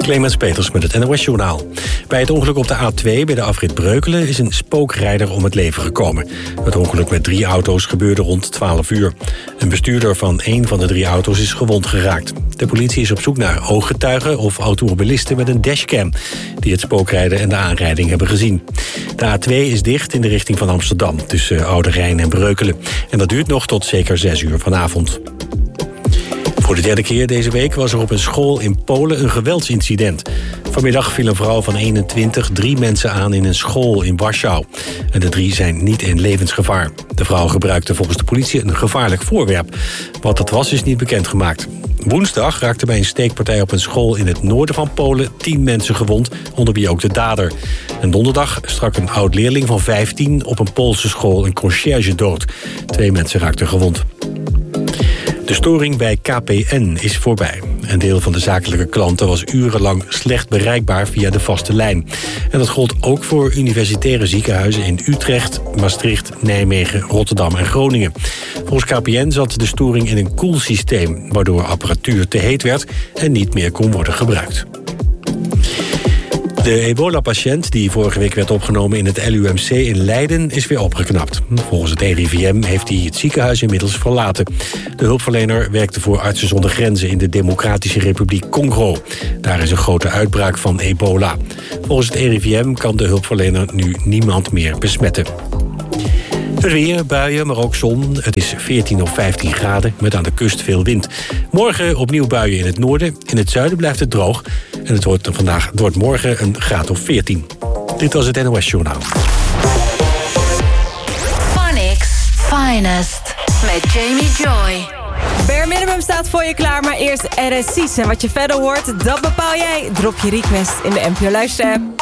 Clemens Peters met het NOS-journaal. Bij het ongeluk op de A2 bij de afrit Breukelen is een spookrijder om het leven gekomen. Het ongeluk met 3 auto's gebeurde rond 12 uur. Een bestuurder van 1 van de 3 auto's is gewond geraakt. De politie is op zoek naar ooggetuigen of automobilisten met een dashcam die het spookrijden en de aanrijding hebben gezien. De A2 is dicht in de richting van Amsterdam tussen Oude Rijn en Breukelen. En dat duurt nog tot zeker 6 uur vanavond. Voor de 3e keer deze week was er op een school in Polen een geweldsincident. Vanmiddag viel een vrouw van 21 3 mensen aan in een school in Warschau. En de 3 zijn niet in levensgevaar. De vrouw gebruikte volgens de politie een gevaarlijk voorwerp. Wat dat was, is niet bekendgemaakt. Woensdag raakte bij een steekpartij op een school in het noorden van Polen 10 mensen gewond, onder wie ook de dader. En donderdag stak een oud-leerling van 15 op een Poolse school een conciërge dood. 2 mensen raakten gewond. De storing bij KPN is voorbij. Een deel van de zakelijke klanten was urenlang slecht bereikbaar via de vaste lijn. En dat gold ook voor universitaire ziekenhuizen in Utrecht, Maastricht, Nijmegen, Rotterdam en Groningen. Volgens KPN zat de storing in een koelsysteem, waardoor apparatuur te heet werd en niet meer kon worden gebruikt. De ebola-patiënt die vorige week werd opgenomen in het LUMC in Leiden is weer opgeknapt. Volgens het RIVM heeft hij het ziekenhuis inmiddels verlaten. De hulpverlener werkte voor Artsen zonder Grenzen in de Democratische Republiek Congo. Daar is een grote uitbraak van ebola. Volgens het RIVM kan de hulpverlener nu niemand meer besmetten. Het weer, buien, maar ook zon. Het is 14 of 15 graden met aan de kust veel wind. Morgen opnieuw buien in het noorden. In het zuiden blijft het droog. En het wordt morgen een graad of 14. Dit was het NOS Journaal. Phonics Finest met Jamie Joy. Bare Minimum staat voor je klaar, maar eerst RSC's. En wat je verder hoort, dat bepaal jij. Drop je request in de NPO Luister-app.